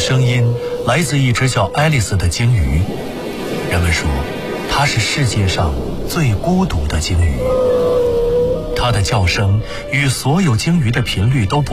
声音来自一只叫爱丽丝的鲸鱼。人们说，它是世界上最孤独的鲸鱼。它的叫声与所有鲸鱼的频率都不